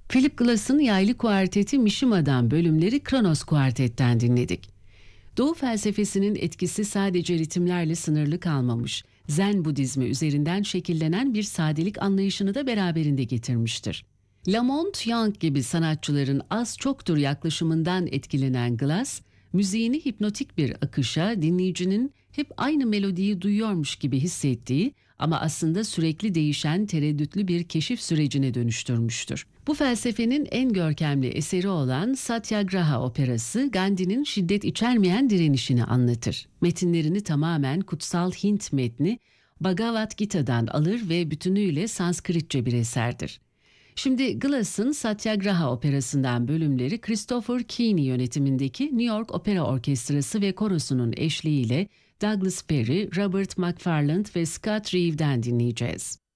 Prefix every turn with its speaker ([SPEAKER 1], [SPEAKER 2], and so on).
[SPEAKER 1] Philip Glass'ın yaylı kuarteti Mishima'dan bölümleri Kronos kuartetten dinledik. Doğu felsefesinin etkisi sadece ritimlerle sınırlı kalmamış, Zen Budizmi üzerinden şekillenen bir sadelik anlayışını da beraberinde getirmiştir. Lamont Young gibi sanatçıların az çoktur yaklaşımından etkilenen Glass, müziğini hipnotik bir akışa, dinleyicinin hep aynı melodiyi duyuyormuş gibi hissettiği ama aslında sürekli değişen tereddütlü bir keşif sürecine dönüştürmüştür. Bu felsefenin en görkemli eseri olan Satyagraha operası, Gandhi'nin şiddet içermeyen direnişini anlatır. Metinlerini tamamen kutsal Hint metni Bhagavad Gita'dan alır ve bütünüyle Sanskritçe bir eserdir. Şimdi Glass'ın Satyagraha operasından bölümleri Christopher Keane yönetimindeki New York Opera Orkestrası ve Korosu'nun eşliğiyle Douglas Perry, Robert McFarland ve Scott Reeve'den dinleyeceğiz.